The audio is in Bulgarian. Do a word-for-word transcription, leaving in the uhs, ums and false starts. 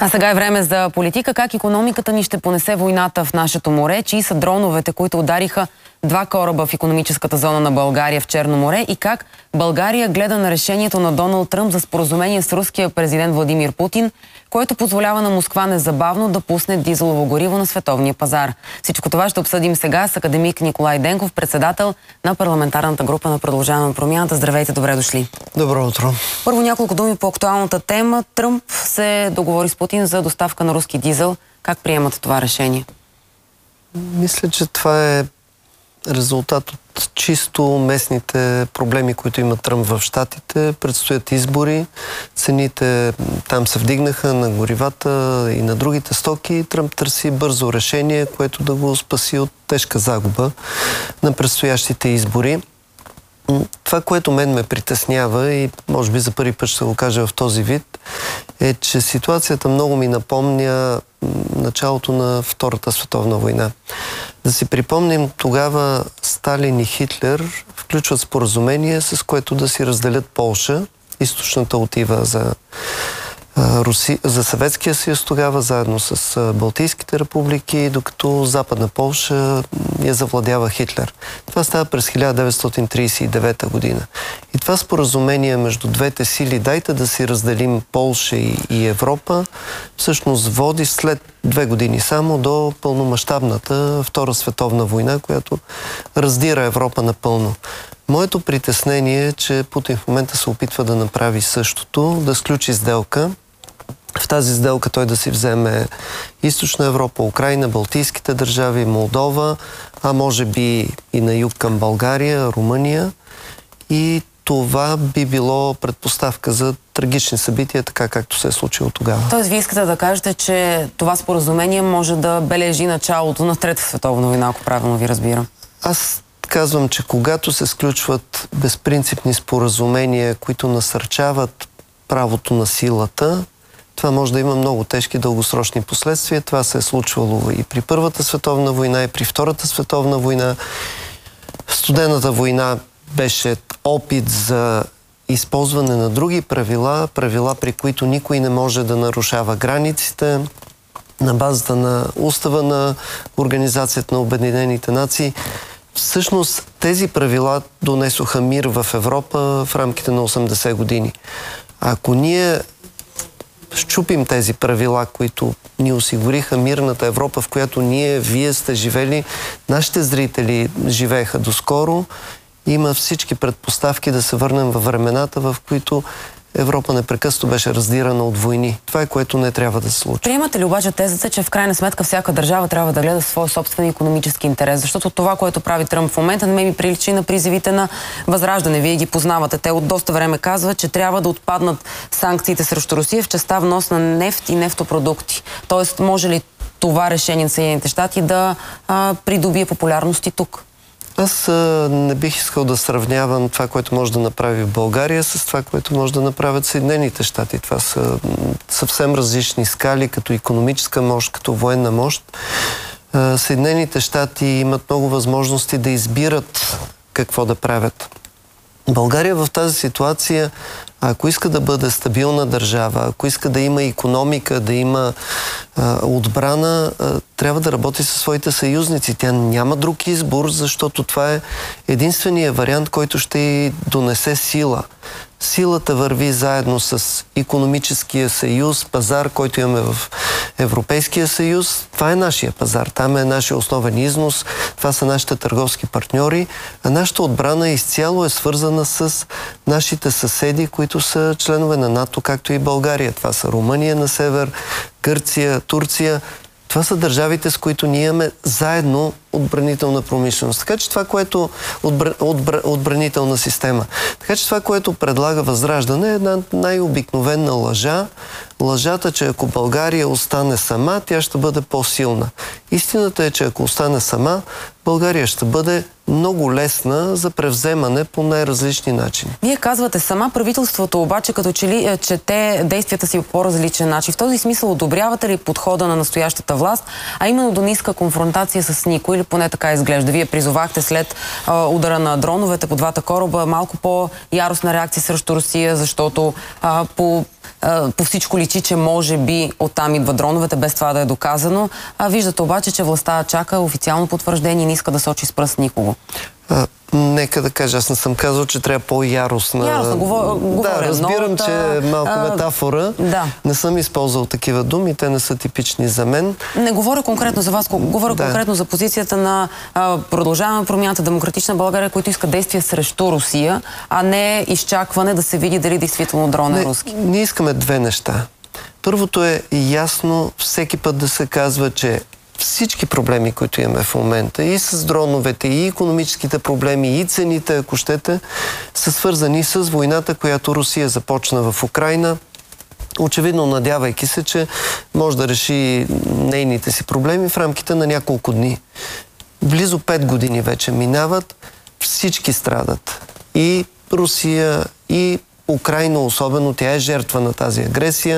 А сега е време за политика. Как икономиката ни ще понесе войната в нашето море? Чии са дроновете, които удариха два кораба в икономическата зона на България в Черно море? И как България гледа на решението на Доналд Тръмп за споразумение с руския президент Владимир Путин, което позволява на Москва незабавно да пусне дизелово гориво на световния пазар? Всичко това ще обсъдим сега с академик Николай Денков, председател на парламентарната група на Продължаваме промяната. Здравейте, добре дошли. Добро утро. Първо няколко думи по актуалната тема. Тръмп се договори с Путин за доставка на руски дизел. Как приемате това решение? Мисля, че това е резултат от чисто местните проблеми, които има Тръмп в Щатите. Предстоят избори, цените там се вдигнаха на горивата и на другите стоки. Тръмп търси бързо решение, което да го спаси от тежка загуба на предстоящите избори. Това, което мен ме притеснява и може би за първи път ще го кажа в този вид, е, че ситуацията много ми напомня началото на Втората световна война. Да си припомним, тогава Сталин и Хитлер включват споразумение, с което да си разделят Полша. Източната отива за, Руси... за Съветския съюз тогава, заедно с Балтийските републики, докато Западна Полша я завладява Хитлер. Това става през хиляда деветстотин тридесет и девета година. И това споразумение между двете сили, дайте да си разделим Полша и, и Европа, всъщност води след две години само до пълномащабната Втора световна война, която раздира Европа напълно. Моето притеснение е, че Путин в момента се опитва да направи същото, да сключи сделка. В тази сделка той да си вземе Източна Европа, Украйна, Балтийските държави, Молдова, а може би и на юг към България, Румъния. И това би било предпоставка за трагични събития, така както се е случило тогава. Тоест, вие искате да кажете, че това споразумение може да бележи началото на Трета световна война, ако правилно ви разбирам? Аз казвам, че когато се сключват безпринципни споразумения, които насърчават правото на силата, това може да има много тежки дългосрочни последствия. Това се е случвало и при Първата световна война, и при Втората световна война. Студената война беше опит за използване на други правила, правила, при които никой не може да нарушава границите, на базата на устава на Организацията на Обединените нации. Всъщност тези правила донесоха мир в Европа в рамките на осемдесет години. Ако ние счупим тези правила, които ни осигуриха мирната Европа, в която ние, вие сте живели, нашите зрители живееха доскоро, има всички предпоставки да се върнем във времената, в които Европа непрекъснато беше раздирана от войни. Това е, което не трябва да се случи. Приемате ли обаче тезата, че в крайна сметка всяка държава трябва да гледа своя собствен икономически интерес? Защото това, което прави Тръмп в момента, не ми приличи на призивите на Възраждане. Вие ги познавате. Те от доста време казват, че трябва да отпаднат санкциите срещу Русия в частта внос на нефт и нефтопродукти. Тоест, може ли това решение на Съединените щати да а, придобие популярност и тук? Аз а, не бих искал да сравнявам това, което може да направи в България, с това, което може да направят Съединените щати. Това са съвсем различни скали, като икономическа мощ, като военна мощ. А, Съединените щати имат много възможности да избират какво да правят. България в тази ситуация, ако иска да бъде стабилна държава, ако иска да има икономика, да има а, отбрана, а, трябва да работи със своите съюзници. Тя няма друг избор, защото това е единственият вариант, който ще й донесе сила. Силата върви заедно с икономическия съюз, пазар, който имаме в Европейския съюз. Това е нашия пазар. Там е нашия основен износ. Това са нашите търговски партньори. А нашата отбрана изцяло е свързана с нашите съседи, които са членове на НАТО, както и България. Това са Румъния на север, Гърция, Турция. Това са държавите, с които ние имаме заедно отбранителна промишленост. Така че това, което отбр... Отбр... отбранителна система. Така че това, което предлага Възраждане, е една най-обикновена лъжа. Лъжата, че ако България остане сама, тя ще бъде по-силна. Истината е, че ако остане сама, България ще бъде много лесна за превземане по най-различни начини. Вие казвате сама, правителството обаче като че ли чете действията си по по-различен начин. В този смисъл одобрявате ли подхода на настоящата власт, а именно до ниска конфронтация с никой, или поне така изглежда? Вие призовахте след а, удара на дроновете по двата кораба малко по-яростна реакция срещу Русия, защото а, по по всичко личи, че може би оттам идва дроновете, без това да е доказано. А, виждате обаче, че властта чака официално потвърждение и не иска да сочи с пръст никого. А, нека да кажа, аз не съм казал, че трябва по-яростна... Яростна, говоря. Да, разбирам, но, че е малко а, метафора. Да. Не съм използвал такива думи, те не са типични за мен. Не говоря конкретно за вас, говоря да. конкретно за позицията на а, Продължаваме промяната, Демократична България, които иска действия срещу Русия, а не изчакване да се види дали действително дрон е руски. Ние искаме две неща. Първото е ясно всеки път да се казва, че всички проблеми, които имаме в момента, и с дроновете, и икономическите проблеми, и цените, ако щете, са свързани с войната, която Русия започна в Украйна, очевидно надявайки се, че може да реши нейните си проблеми в рамките на няколко дни. Близо пет години вече минават, всички страдат. И Русия, и Украйна особено, тя е жертва на тази агресия.